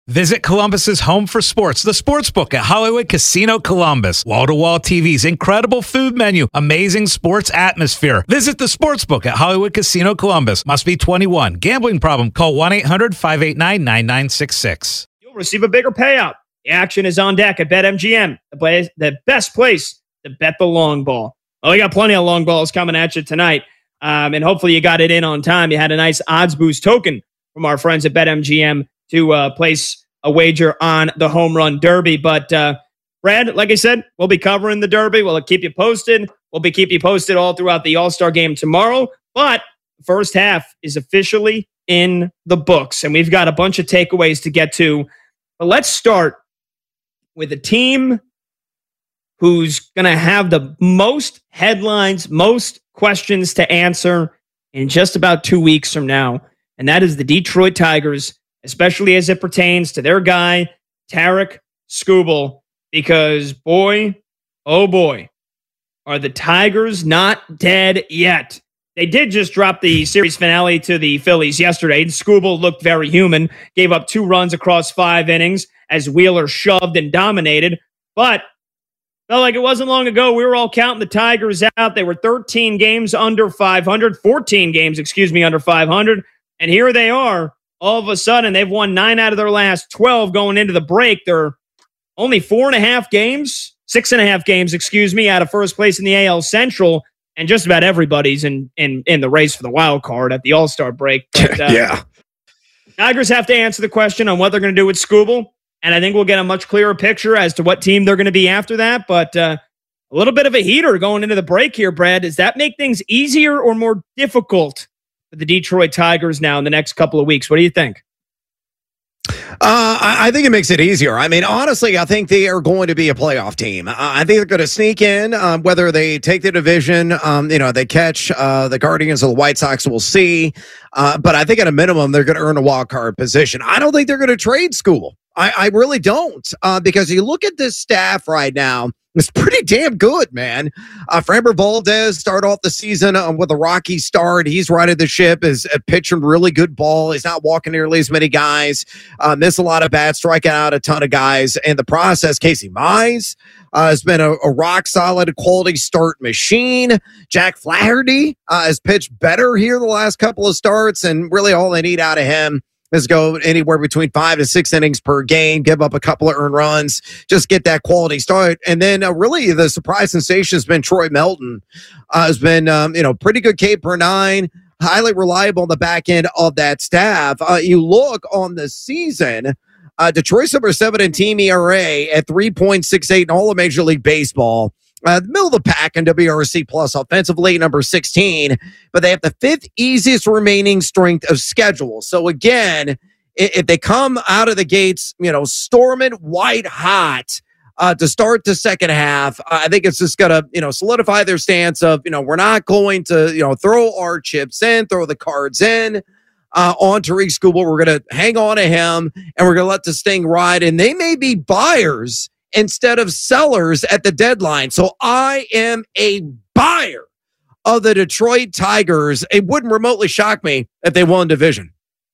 Visit Columbus's home for sports, the Sportsbook at Hollywood Casino Columbus. Wall-to-wall TVs, incredible food menu, amazing sports atmosphere. Visit the Sportsbook at Hollywood Casino Columbus. Must be 21. Gambling problem? Call 1-800-589-9966. You'll receive a bigger payout. The action is on deck at BetMGM, the best place to bet the long ball. Well, we got plenty of long balls coming at you tonight, and hopefully you got it in on time. You had a nice odds boost token from our friends at BetMGM to place a wager on the home run derby. But Brad, like I said, we'll be covering the derby. We'll keep you posted. We'll keep you posted all throughout the All-Star game tomorrow. But the first half is officially in the books, and we've got a bunch of takeaways to get to. But let's start with a team who's going to have the most headlines, most questions to answer in just about 2 weeks from now. And that is the Detroit Tigers, especially as it pertains to their guy, Tarik Skubal, because boy, oh boy, are the Tigers not dead yet. They did just drop the series finale to the Phillies yesterday. Skubal looked very human, gave up 2 runs across 5 innings as Wheeler shoved and dominated, but felt like it wasn't long ago. We were all counting the Tigers out. They were 13 games under 500, 14 games, under 500. And here they are. All of a sudden, they've won 9 out of their last 12 going into the break. They're only 6.5 games, out of first place in the AL Central. And just about everybody's in the race for the wild card at the All-Star break. But, yeah. Tigers have to answer the question on what they're going to do with Skubal. And I think we'll get a much clearer picture as to what team they're going to be after that. But a little bit of a heater going into the break here, Brad. Does that make things easier or more difficult for the Detroit Tigers now in the next couple of weeks? What do you think? I think it makes it easier. I mean, honestly, I think they are going to be a playoff team. I think they're going to sneak in, whether they take the division, they catch the Guardians or the White Sox, we'll see. But I think at a minimum, they're going to earn a wild card position. I don't think they're going to trade Skubal. I really don't, because you look at this staff right now, it's pretty damn good, man. Framber Valdez started off the season with a rocky start. He's righted the ship, is pitching really good ball. He's not walking nearly as many guys, missed a lot of bats, striking out a ton of guys. In the process, Casey Mize has been a rock-solid quality start machine. Jack Flaherty has pitched better here the last couple of starts, and really all they need out of him is go anywhere between 5 to 6 innings per game, give up a couple of earned runs, just get that quality start. And then really the surprise sensation has been Troy Melton. Has been, pretty good K per 9, highly reliable on the back end of that staff. You look on the season, Detroit's number 7 in team ERA at 3.68 in all of Major League Baseball. The middle of the pack in WRC plus offensively, number 16, but they have the 5th easiest remaining strength of schedule. So again, if they come out of the gates, storming white hot to start the second half, I think it's just going to, solidify their stance of, we're not going to, throw our chips in, throw the cards in on Tarik Skubal. We're going to hang on to him and we're going to let this thing ride. And they may be buyers instead of sellers at the deadline. So I am a buyer of the Detroit Tigers. It wouldn't remotely shock me if they won division.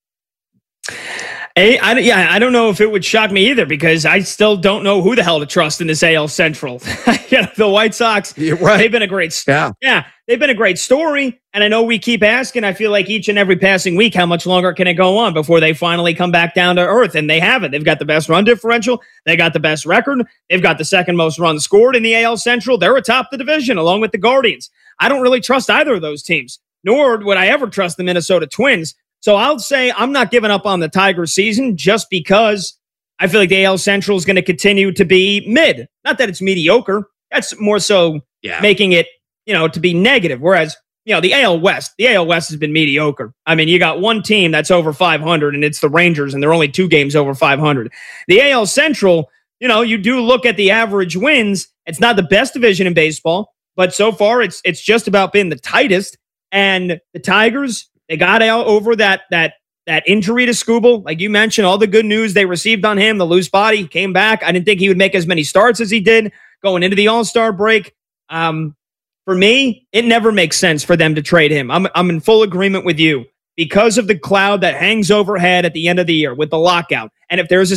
I don't know if it would shock me either, because I still don't know who the hell to trust in this AL Central. The White Sox, right. They've been a great story. Yeah, they've been a great story. And I know we keep asking, I feel like each and every passing week, how much longer can it go on before they finally come back down to earth? And they haven't. They've got the best run differential. They got the best record. They've got the second most runs scored in the AL Central. They're atop the division along with the Guardians. I don't really trust either of those teams, nor would I ever trust the Minnesota Twins. So I'll say I'm not giving up on the Tigers season just because I feel like the AL Central is going to continue to be mid. Not that it's mediocre. That's more so making it, to be negative. Whereas, the AL West has been mediocre. I mean, you got one team that's over 500 and it's the Rangers, and they're only 2 games over 500. The AL Central, you do look at the average wins. It's not the best division in baseball, but so far it's just about been the tightest. And the Tigers, they got out over that injury to Skubal. Like you mentioned, all the good news they received on him, the loose body, came back. I didn't think he would make as many starts as he did going into the All-Star break. For me, it never makes sense for them to trade him. I'm in full agreement with you because of the cloud that hangs overhead at the end of the year with the lockout. And if there's a